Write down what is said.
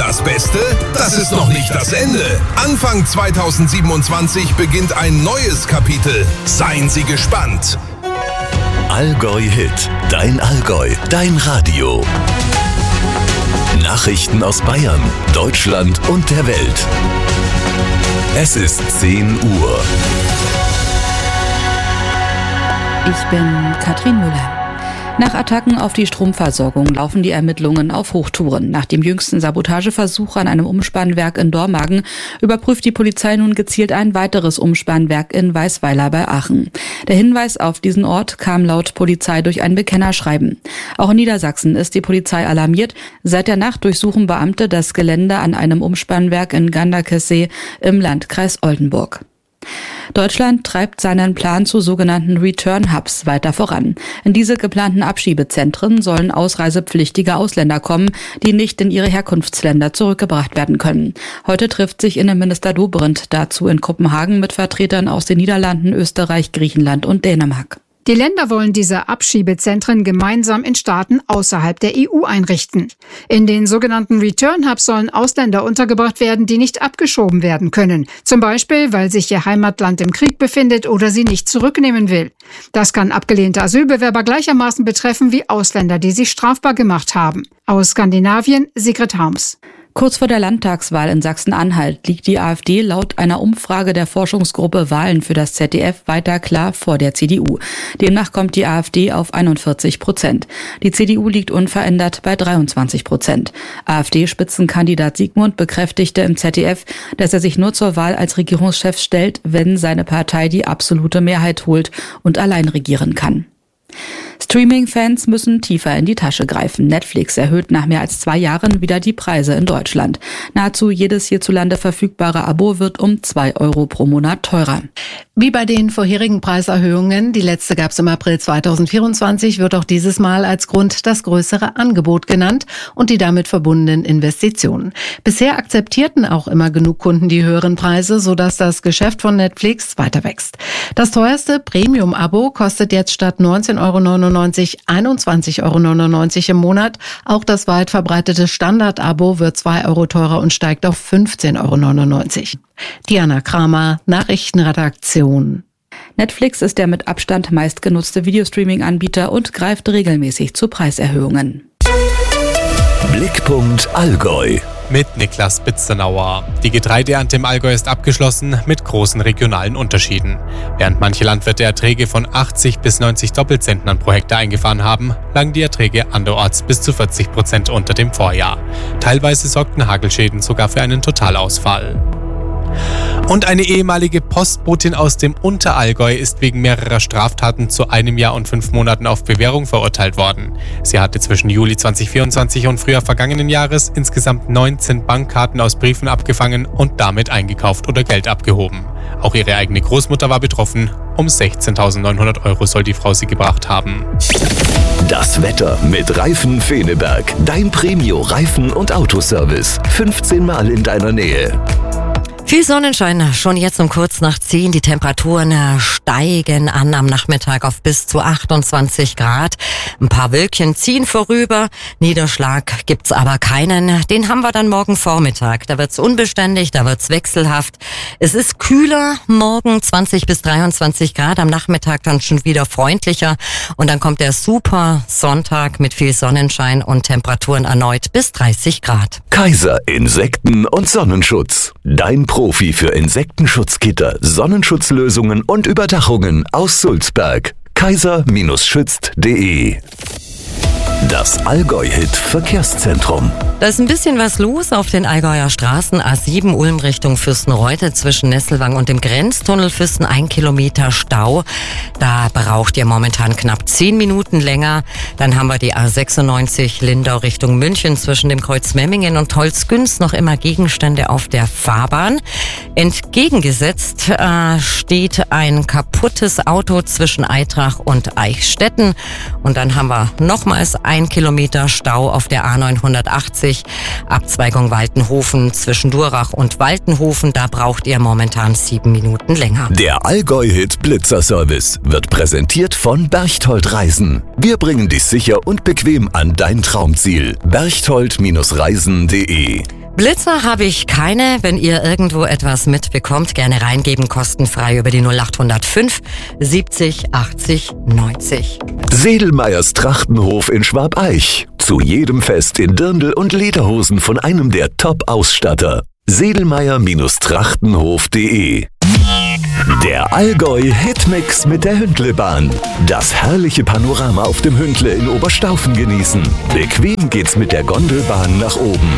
das Beste? Das ist noch nicht das Ende. Anfang 2027 beginnt ein neues Kapitel. Seien Sie gespannt. Allgäu Hit, dein Allgäu, dein Radio. Nachrichten aus Bayern, Deutschland und der Welt. Es ist 10 Uhr. Ich bin Katrin Müller. Nach Attacken auf die Stromversorgung laufen die Ermittlungen auf Hochtouren. Nach dem jüngsten Sabotageversuch an einem Umspannwerk in Dormagen überprüft die Polizei nun gezielt ein weiteres Umspannwerk in Weißweiler bei Aachen. Der Hinweis auf diesen Ort kam laut Polizei durch ein Bekennerschreiben. Auch in Niedersachsen ist die Polizei alarmiert. Seit der Nacht durchsuchen Beamte das Gelände an einem Umspannwerk in Ganderkessee im Landkreis Oldenburg. Deutschland treibt seinen Plan zu sogenannten Return-Hubs weiter voran. In diese geplanten Abschiebezentren sollen ausreisepflichtige Ausländer kommen, die nicht in ihre Herkunftsländer zurückgebracht werden können. Heute trifft sich Innenminister Dobrindt dazu in Kopenhagen mit Vertretern aus den Niederlanden, Österreich, Griechenland und Dänemark. Die Länder wollen diese Abschiebezentren gemeinsam in Staaten außerhalb der EU einrichten. In den sogenannten Return-Hubs sollen Ausländer untergebracht werden, die nicht abgeschoben werden können. Zum Beispiel, weil sich ihr Heimatland im Krieg befindet oder sie nicht zurücknehmen will. Das kann abgelehnte Asylbewerber gleichermaßen betreffen wie Ausländer, die sich strafbar gemacht haben. Aus Skandinavien, Sigrid Harms. Kurz vor der Landtagswahl in Sachsen-Anhalt liegt die AfD laut einer Umfrage der Forschungsgruppe Wahlen für das ZDF weiter klar vor der CDU. Demnach kommt die AfD auf 41%. Die CDU liegt unverändert bei 23%. AfD-Spitzenkandidat Sigmund bekräftigte im ZDF, dass er sich nur zur Wahl als Regierungschef stellt, wenn seine Partei die absolute Mehrheit holt und allein regieren kann. Streaming-Fans müssen tiefer in die Tasche greifen. Netflix erhöht nach mehr als 2 Jahren wieder die Preise in Deutschland. Nahezu jedes hierzulande verfügbare Abo wird um 2 € pro Monat teurer. Wie bei den vorherigen Preiserhöhungen, die letzte gab es im April 2024, wird auch dieses Mal als Grund das größere Angebot genannt und die damit verbundenen Investitionen. Bisher akzeptierten auch immer genug Kunden die höheren Preise, sodass das Geschäft von Netflix weiter wächst. Das teuerste Premium-Abo kostet jetzt statt 19,99 € 21,99 € im Monat. Auch das weit verbreitete Standard-Abo wird 2 € teurer und steigt auf 15,99 €. Diana Kramer, Nachrichtenredaktion. Netflix ist der mit Abstand meistgenutzte Videostreaming-Anbieter und greift regelmäßig zu Preiserhöhungen. Blickpunkt Allgäu. Mit Niklas Bitzenauer. Die Getreideernte im Allgäu ist abgeschlossen mit großen regionalen Unterschieden. Während manche Landwirte Erträge von 80 bis 90 Doppelzentnern pro Hektar eingefahren haben, lagen die Erträge anderorts bis zu 40% unter dem Vorjahr. Teilweise sorgten Hagelschäden sogar für einen Totalausfall. Und eine ehemalige Postbotin aus dem Unterallgäu ist wegen mehrerer Straftaten zu 1 Jahr und 5 Monaten auf Bewährung verurteilt worden. Sie hatte zwischen Juli 2024 und Frühjahr vergangenen Jahres insgesamt 19 Bankkarten aus Briefen abgefangen und damit eingekauft oder Geld abgehoben. Auch ihre eigene Großmutter war betroffen. Um 16.900 € soll die Frau sie gebracht haben. Das Wetter mit Reifen Feneberg. Dein Premio-Reifen- und Autoservice. 15 Mal in deiner Nähe. Viel Sonnenschein, schon jetzt um kurz nach 10. Die Temperaturen steigen an am Nachmittag auf bis zu 28 Grad. Ein paar Wölkchen ziehen vorüber. Niederschlag gibt's aber keinen. Den haben wir dann morgen Vormittag. Da wird's unbeständig, da wird's wechselhaft. Es ist kühler, morgen 20 bis 23 Grad. Am Nachmittag dann schon wieder freundlicher. Und dann kommt der super Sonntag mit viel Sonnenschein und Temperaturen erneut bis 30 Grad. Kaiser Insekten- und Sonnenschutz. Dein Profi für Insektenschutzgitter, Sonnenschutzlösungen und Überdachungen aus Sulzberg. kaiser-schützt.de. Das Allgäu-Hit Verkehrszentrum. Da ist ein bisschen was los auf den Allgäuer Straßen. A7 Ulm Richtung Fürstenreute zwischen Nesselwang und dem Grenztunnel Fürsten 1 Kilometer Stau. Da braucht ihr momentan knapp 10 Minuten länger. Dann haben wir die A96 Lindau Richtung München zwischen dem Kreuz Memmingen und Holzgünz noch immer Gegenstände auf der Fahrbahn. Entgegengesetzt steht ein kaputtes Auto zwischen Eitrach und Eichstätten. Und dann haben wir nochmals 1 Kilometer Stau auf der A980, Abzweigung Waltenhofen zwischen Durach und Waltenhofen. Da braucht ihr momentan 7 Minuten länger. Der Allgäu-Hit Blitzerservice wird präsentiert von Berchtold Reisen. Wir bringen dich sicher und bequem an dein Traumziel. berchtold-reisen.de. Blitzer habe ich keine. Wenn ihr irgendwo etwas mitbekommt, gerne reingeben, kostenfrei über die 0805 70 80 90. Sedelmeyers Trachtenhof in Schwabeich. Zu jedem Fest in Dirndl und Lederhosen von einem der Top-Ausstatter. Sedelmeyer-Trachtenhof.de. Der Allgäu-Hitmix mit der Hündlebahn. Das herrliche Panorama auf dem Hündle in Oberstaufen genießen. Bequem geht's mit der Gondelbahn nach oben.